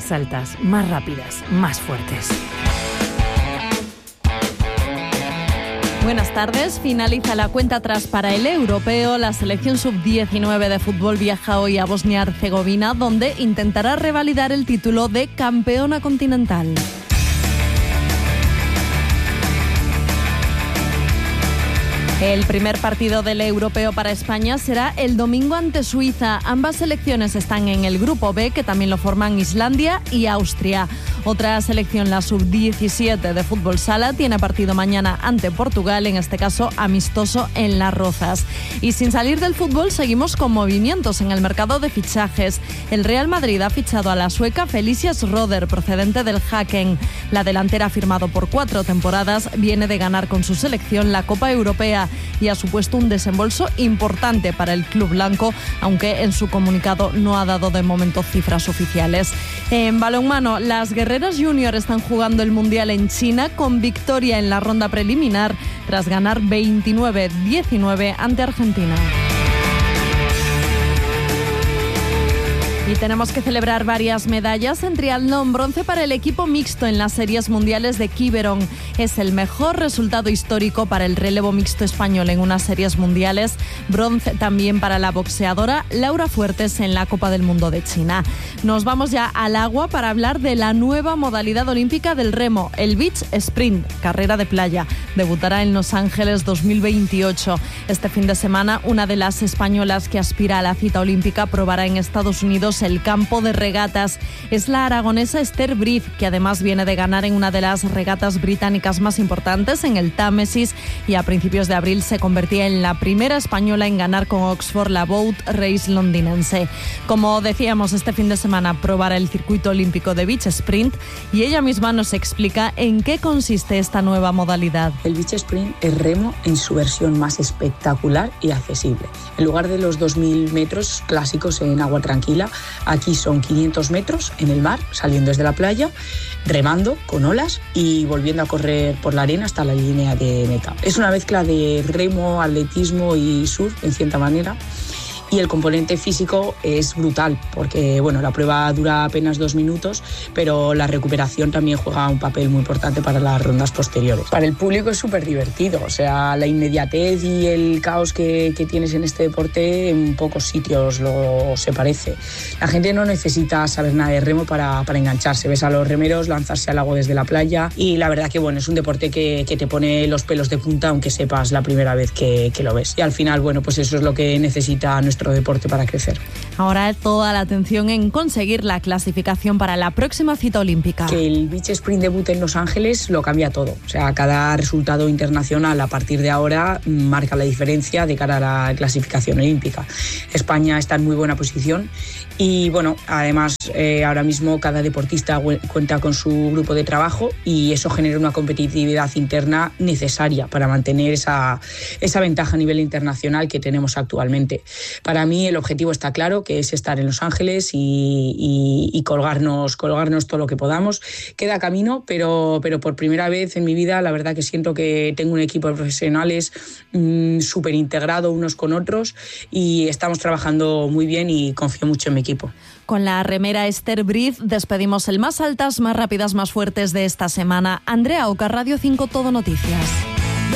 más altas, más rápidas, más fuertes. Buenas tardes. Finaliza la cuenta atrás para el europeo. La selección sub-19 de fútbol viaja hoy a Bosnia-Herzegovina, donde intentará revalidar el título de campeona continental. El primer partido del europeo para España será el domingo ante Suiza. Ambas selecciones están en el grupo B, que también lo forman Islandia y Austria. Otra selección, la sub-17 de fútbol sala, tiene partido mañana ante Portugal, en este caso amistoso en Las Rozas. Y sin salir del fútbol, seguimos con movimientos en el mercado de fichajes. El Real Madrid ha fichado a la sueca Felicia Schroeder, procedente del Häcken. La delantera, firmado por 4 temporadas, viene de ganar con su selección la Copa Europea y ha supuesto un desembolso importante para el club blanco, aunque en su comunicado no ha dado de momento cifras oficiales. En balonmano, las guerreras junior están jugando el Mundial en China con victoria en la ronda preliminar tras ganar 29-19 ante Argentina. Y tenemos que celebrar varias medallas en triatlón. Bronce para el equipo mixto en las series mundiales de Quiberon. Es el mejor resultado histórico para el relevo mixto español en unas series mundiales. Bronce también para la boxeadora Laura Fuertes en la Copa del Mundo de China. Nos vamos ya al agua para hablar de la nueva modalidad olímpica del remo, el beach sprint, carrera de playa. Debutará en Los Ángeles 2028. Este fin de semana, una de las españolas que aspira a la cita olímpica probará en Estados Unidos el campo de regatas. Es la aragonesa Esther Briz, que además viene de ganar en una de las regatas británicas más importantes, en el Támesis, y a principios de abril se convertía en la primera española en ganar con Oxford la Boat Race londinense. Como decíamos, este fin de semana probará el circuito olímpico de beach sprint y ella misma nos explica en qué consiste esta nueva modalidad. El beach sprint es remo en su versión más espectacular y accesible. En lugar de los 2.000 metros clásicos en agua tranquila, aquí son 500 metros en el mar, saliendo desde la playa, remando con olas y volviendo a correr por la arena hasta la línea de meta. Es una mezcla de remo, atletismo y surf, en cierta manera. Y el componente físico es brutal, porque bueno, la prueba dura apenas 2 minutos, pero la recuperación también juega un papel muy importante para las rondas posteriores. Para el público es súper divertido, o sea, la inmediatez y el caos que tienes en este deporte en pocos sitios se parece. La gente no necesita saber nada de remo para engancharse. Ves a los remeros lanzarse al agua desde la playa y la verdad que bueno, es un deporte que te pone los pelos de punta, aunque sepas la primera vez que lo ves. Y al final, bueno, pues eso es lo que necesita nuestro deporte para crecer. Ahora toda la atención en conseguir la clasificación para la próxima cita olímpica. Que el beach sprint debute en Los Ángeles lo cambia todo. O sea, cada resultado internacional a partir de ahora marca la diferencia de cara a la clasificación olímpica. España está en muy buena posición y bueno, además ahora mismo cada deportista cuenta con su grupo de trabajo y eso genera una competitividad interna necesaria para mantener esa ventaja a nivel internacional que tenemos actualmente. Para mí el objetivo está claro, que es estar en Los Ángeles y colgarnos todo lo que podamos. Queda camino, pero por primera vez en mi vida la verdad que siento que tengo un equipo de profesionales súper integrado unos con otros y estamos trabajando muy bien y confío mucho en mi equipo. Con la remera Esther Briz despedimos el más altas, más rápidas, más fuertes de esta semana. Andrea Oca, Radio 5 Todo Noticias.